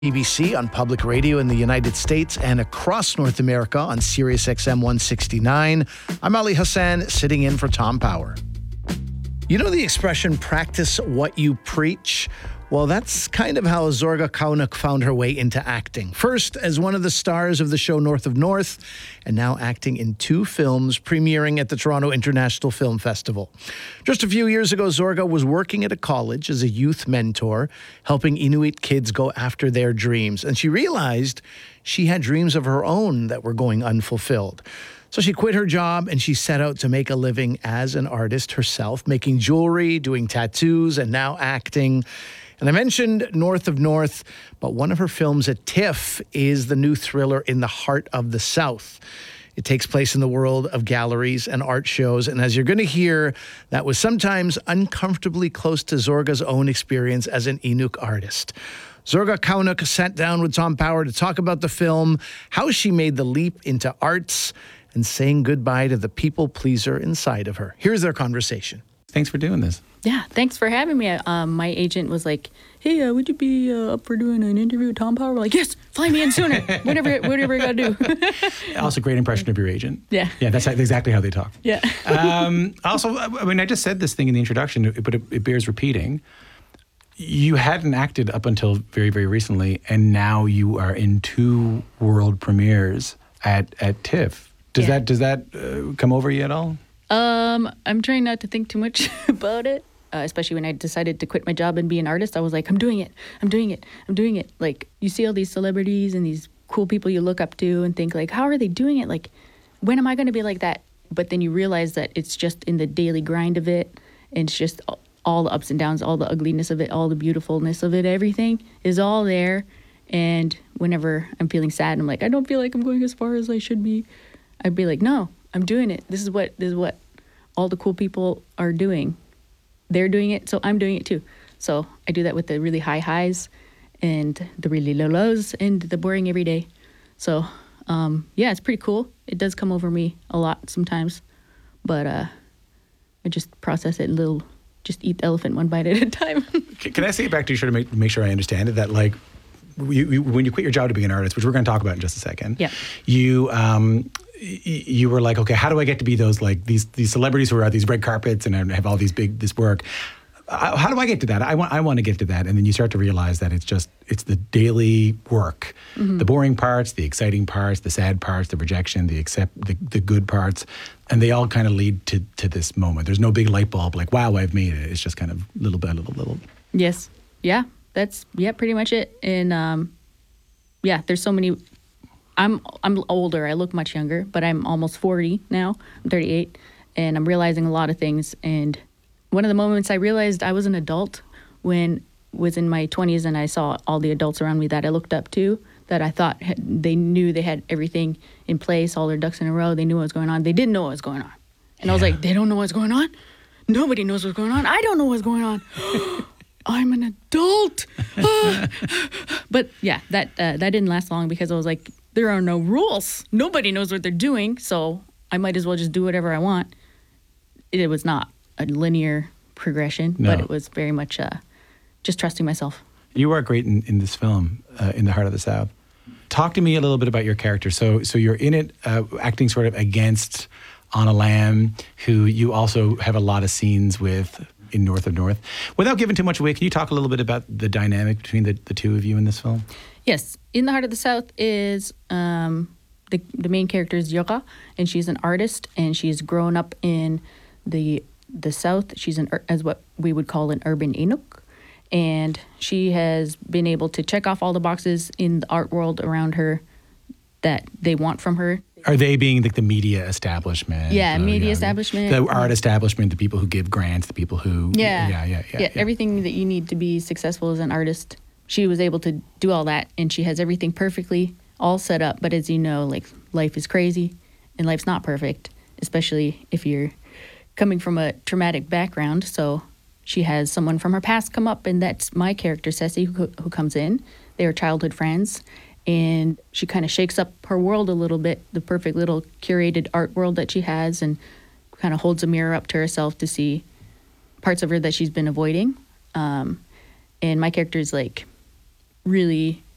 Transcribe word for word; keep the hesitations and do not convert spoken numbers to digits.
B B C on public radio in the United States and across North America on Sirius X M one sixty-nine. I'm Ali Hassan, sitting in for Tom Power. You know the expression, practice what you preach? Well, that's kind of how Zorga Kaunak found her way into acting. First, as one of the stars of the show North of North, and now acting in two films premiering at the Toronto International Film Festival. Just a few years ago, Zorga was working at a college as a youth mentor, helping Inuit kids go after their dreams. And she realized she had dreams of her own that were going unfulfilled. So she quit her job and she set out to make a living as an artist herself, making jewelry, doing tattoos, and now acting. And I mentioned North of North, but one of her films at TIFF is the new thriller In the Heart of the South. It takes place in the world of galleries and art shows. And as you're going to hear, that was sometimes uncomfortably close to Zorga's own experience as an Inuk artist. Zorga Kaunak sat down with Tom Power to talk about the film, how she made the leap into arts, and saying goodbye to the people pleaser inside of her. Here's their conversation. Thanks for doing this. Yeah, thanks for having me. Um, my agent was like, hey, uh, would you be uh, up for doing an interview with Tom Power? We're like, yes, fly me in sooner. whatever whatever I got to do. Also, great impression of your agent. Yeah. Yeah, that's exactly how they talk. Yeah. um, also, I mean, I just said this thing in the introduction, but it, it bears repeating. You hadn't acted up until very, very recently, and now you are in two world premieres at, at TIFF. Does Yeah. that does that uh, come over you at all? Um, I'm trying not to think too much about it, uh, especially when I decided to quit my job and be an artist. I was like, I'm doing it. I'm doing it. I'm doing it. Like, you see all these celebrities and these cool people you look up to and think, like, how are they doing it? Like, when am I going to be like that? But then you realize that it's just in the daily grind of it. And it's just all the ups and downs, all the ugliness of it, all the beautifulness of it. Everything is all there. And whenever I'm feeling sad, I'm like, I don't feel like I'm going as far as I should be. I'd be like, no, I'm doing it. This is what this is what all the cool people are doing. They're doing it, so I'm doing it too. So I do that with the really high highs and the really low lows and the boring every day. So um, yeah, it's pretty cool. It does come over me a lot sometimes, but uh, I just process it a little, just eat the elephant one bite at a time. Can I say it back to you sure to make, make sure I understand it? That like, you, you, when you quit your job to be an artist, which we're going to talk about in just a second, yeah. you um, you were like, okay, how do I get to be those like these these celebrities who are at these red carpets and have all these big this work? How do I get to that? I want I want to get to that, and then you start to realize that it's just it's the daily work, mm-hmm. the boring parts, the exciting parts, the sad parts, the rejection, the accept the, the good parts, and they all kind of lead to to this moment. There's no big light bulb like, wow, I've made it. It's just kind of little by little, little. Yes, yeah, that's yeah, pretty much it. And um, yeah, there's so many. I'm I'm older. I look much younger, but I'm almost forty now. I'm thirty-eight, and I'm realizing a lot of things. And one of the moments I realized I was an adult when was in my twenties, and I saw all the adults around me that I looked up to, that I thought had, they knew they had everything in place, all their ducks in a row. They knew what was going on. They didn't know what was going on, and yeah. I was like, they don't know what's going on. Nobody knows what's going on. I don't know what's going on. I'm an adult. But yeah, that uh, that didn't last long because I was like, there are no rules. Nobody knows what they're doing, so I might as well just do whatever I want. It was not a linear progression, no. but it was very much uh, just trusting myself. You are great in, in this film, uh, In the Heart of the South. Talk to me a little bit about your character. So, so you're in it, uh, acting sort of against Anna Lamb, who you also have a lot of scenes with in North of North. Without giving too much away, can you talk a little bit about the dynamic between the, the two of you in this film? Yes. In the Heart of the South is um, the the main character is Yoga, and she's an artist, and she's grown up in the the South. She's an as what we would call an urban Inuk, and she has been able to check off all the boxes in the art world around her that they want from her. Are they being like the media establishment? Yeah, the, media yeah, establishment. The art establishment, the people who give grants, the people who... Yeah. Yeah, yeah, yeah. Yeah, yeah. everything that you need to be successful as an artist. She was able to do all that, and she has everything perfectly all set up. But as you know, like, life is crazy, and life's not perfect, especially if you're coming from a traumatic background. So she has someone from her past come up, and that's my character, Ceci, who, who comes in. They are childhood friends. And she kind of shakes up her world a little bit, the perfect little curated art world that she has, and kind of holds a mirror up to herself to see parts of her that she's been avoiding. Um, and my character is like really